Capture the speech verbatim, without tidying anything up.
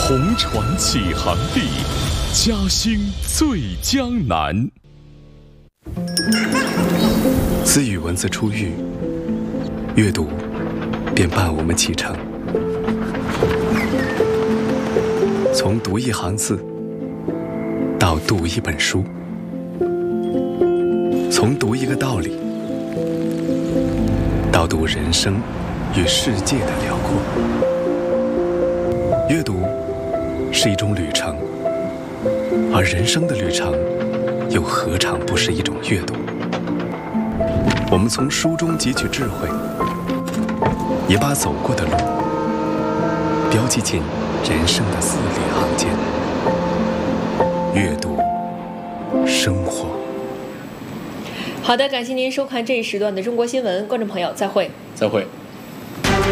红船起航地，嘉兴最江南。 自与文字初遇，阅读便伴我们启程。从读一行字到读一本书，从读一个道理到读人生与世界的辽阔。阅读是一种旅程，而人生的旅程又何尝不是一种阅读？我们从书中汲取智慧，也把走过的路标记进人生的字里行间。阅读生活。 好的，感谢您收看这一时段的中国新闻，观众朋友再会。 再会。